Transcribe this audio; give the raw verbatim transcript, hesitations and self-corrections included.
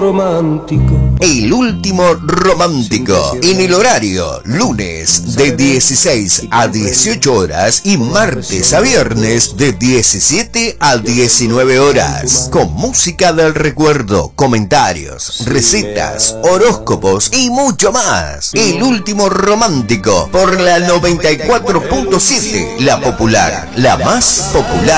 romántico. El último romántico. En el horario, lunes de dieciséis a dieciocho horas y martes a viernes de diecisiete a diecinueve horas. Con música del recuerdo, comentarios, recetas, horóscopos y mucho más. El último romántico por la noventa y cuatro punto siete, la popular, la más popular.